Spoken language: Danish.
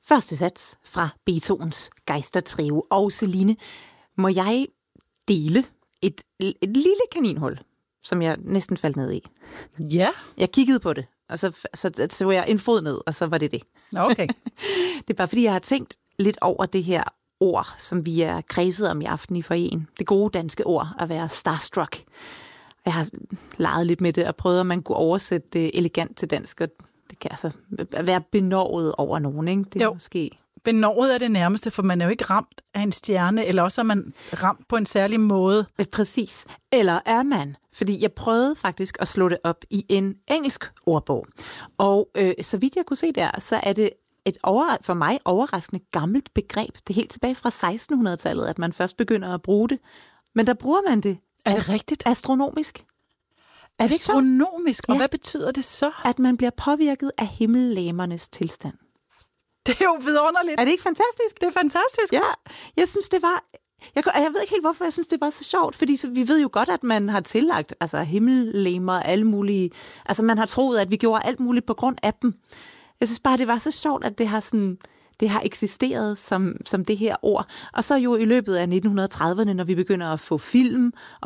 Første sats fra Beethovens Geistertrio. Og Celine, må jeg dele et lille kaninhul, som jeg næsten faldt ned i? Ja. Jeg kiggede på det, og så var jeg en fod ned, og så var det det. Okay. Det er bare fordi, jeg har tænkt lidt over det her ord, som vi er kredset om i aften i Foyeren. Det gode danske ord, at være starstruck. Jeg har leget lidt med det og prøvet, om man kunne oversætte det elegant til dansk, og det kan altså være benovet over nogen, ikke? Det er jo. Måske... Benovet er det nærmeste, for man er jo ikke ramt af en stjerne, eller også er man ramt på en særlig måde. Præcis. Eller er man? Fordi jeg prøvede faktisk at slå det op i en engelsk ordbog. Og så vidt jeg kunne se der, så er det et for mig overraskende gammelt begreb. Det er helt tilbage fra 1600-tallet, at man først begynder at bruge det. Men der bruger man det. Er det rigtigt? Astronomisk. Er det astronomisk? Og ja. hvad betyder det så? At man bliver påvirket af himmellegemernes tilstand. Det er jo vidunderligt. Er det ikke fantastisk? Det er fantastisk. Ja, jeg synes, det var... Jeg ved ikke helt, hvorfor jeg synes, det var så sjovt, fordi vi ved jo godt, at man har tillagt himmellegemer og alle mulige... Altså, man har troet, at vi gjorde alt muligt på grund af dem. Jeg synes bare, det var så sjovt, at det har eksisteret som det her ord. Og så jo i løbet af 1930'erne, når vi begynder at få film